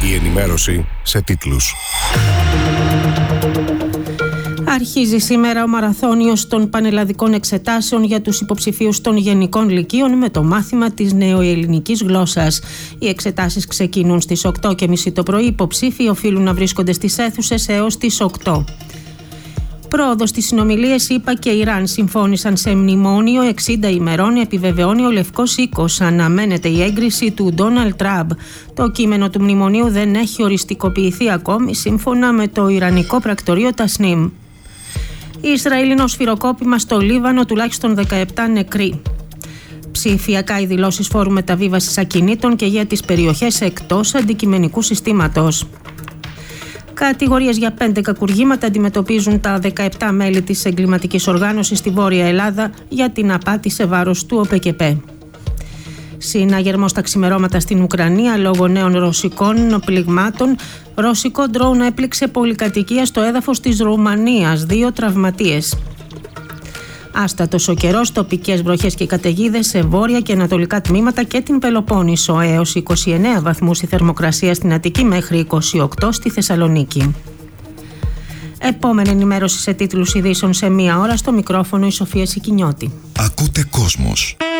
Η ενημέρωση σε τίτλους. Αρχίζει σήμερα ο μαραθώνιος των πανελλαδικών εξετάσεων για τους υποψηφίους των γενικών λυκείων με το μάθημα της νεοελληνικής γλώσσας. Οι εξετάσεις ξεκινούν στις 8:30 το πρωί. Οι υποψήφοι οφείλουν να βρίσκονται στις αίθουσες έως τις 8. Πρόοδος στις συνομιλίες ΗΠΑ και Ιράν συμφώνησαν σε μνημόνιο 60 ημερών, επιβεβαιώνει ο Λευκός Οίκος. Αναμένεται η έγκριση του Ντόναλντ Τραμπ. Το κείμενο του μνημονίου δεν έχει οριστικοποιηθεί ακόμη, σύμφωνα με το Ιρανικό πρακτορείο Τασνίμ. Ισραηλινό σφυροκόπημα στο Λίβανο, τουλάχιστον 17 νεκροί. Ψηφιακά οι δηλώσεις φόρου μεταβίβασης ακινήτων και για τις περιοχές εκτός αντικειμενικού συστήματος. Κατηγορίες για 5 κακουργήματα αντιμετωπίζουν τα 17 μέλη της εγκληματικής οργάνωσης στη Βόρεια Ελλάδα για την απάτη σε βάρος του ΟΠΕΚΕΠΕ. Συναγερμός στα ξημερώματα στην Ουκρανία λόγω νέων ρωσικών πληγμάτων. Ρωσικό ντρόουν έπληξε πολυκατοικία στο έδαφος της Ρουμανίας. 2 τραυματίες. Άστατος ο καιρός, τοπικές βροχές και καταιγίδες σε βόρεια και ανατολικά τμήματα και την Πελοπόννησο. Έως 29 βαθμούς η θερμοκρασία στην Αττική, μέχρι 28 στη Θεσσαλονίκη. Επόμενη ενημέρωση σε τίτλους ειδήσεων σε 1 ώρα. Στο μικρόφωνο η Σοφία Σικινιώτη. Ακούτε Κόσμος.